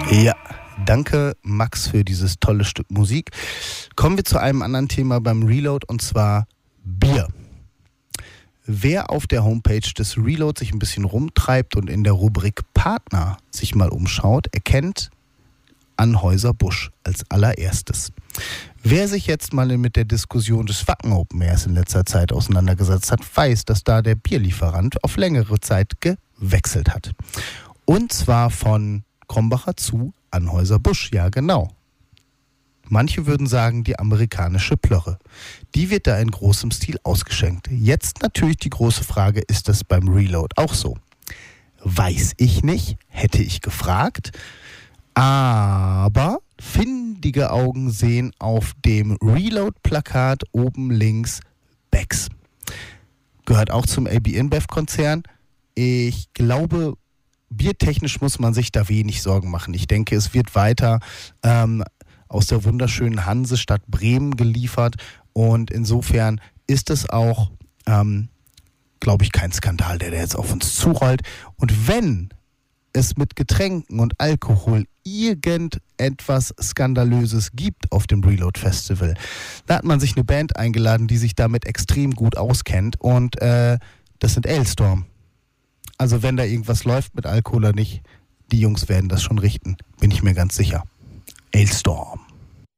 Ja, danke Max für dieses tolle Stück Musik. Kommen wir zu einem anderen Thema beim Reload, und zwar Bier. Wer auf der Homepage des Reload sich ein bisschen rumtreibt und in der Rubrik Partner sich mal umschaut, erkennt Anheuser-Busch als allererstes. Wer sich jetzt mal mit der Diskussion des Wacken Open Airs in letzter Zeit auseinandergesetzt hat, weiß, dass da der Bierlieferant auf längere Zeit gewechselt hat. Und zwar von Krombacher zu Anheuser-Busch, ja genau. Manche würden sagen, die amerikanische Plörre. Die wird da in großem Stil ausgeschenkt. Jetzt natürlich die große Frage, ist das beim Reload auch so? Weiß ich nicht, hätte ich gefragt. Aber findige Augen sehen auf dem Reload-Plakat oben links Becks. Gehört auch zum AB InBev-Konzern. Ich glaube, biertechnisch muss man sich da wenig Sorgen machen. Ich denke, es wird weiter aus der wunderschönen Hansestadt Bremen geliefert. Und insofern ist es auch, glaube ich, kein Skandal, der jetzt auf uns zurollt. Und wenn es mit Getränken und Alkohol irgendetwas Skandalöses gibt auf dem Reload Festival, da hat man sich eine Band eingeladen, die sich damit extrem gut auskennt, und das sind Alestorm. Also wenn da irgendwas läuft mit Alkohol oder nicht, die Jungs werden das schon richten, bin ich mir ganz sicher. Alestorm.